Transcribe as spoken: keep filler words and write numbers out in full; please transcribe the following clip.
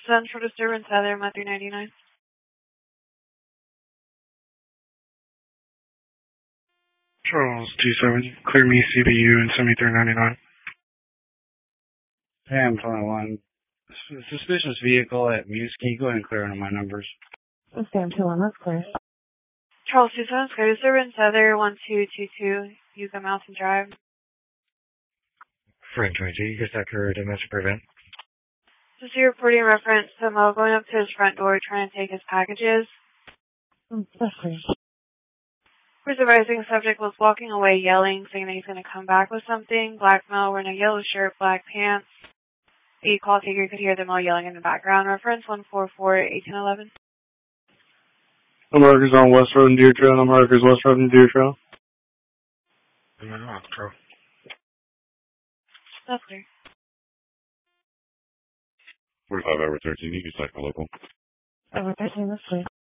Central disturbance, Heather, M three ninety-nine. Charles two seven, clear me C B U and send me three ninety-nine. Pam twenty-one, suspicious vehicle at Muse. Can you go ahead and clear one of my numbers? Sam twenty-one, that's clear. Charles two seven, clear disturbance, Heather, one two two two, Yucca Mountain Drive. Frank twenty-two, here's that for domestic prevent. This is your reporting reference to Mo going up to his front door trying to take his packages. Mm, that's clear. The advising subject was walking away yelling, saying that he's going to come back with something. Black male wearing a yellow shirt, black pants. The call taker could hear them all yelling in the background. Reference one four four, eighteen eleven. No markers on West Road and Deer Trail. No markers West Road and Deer Trail. No, Trail. That's clear. forty-five over thirteen, you can cycle local. Over thirteen, that's clear.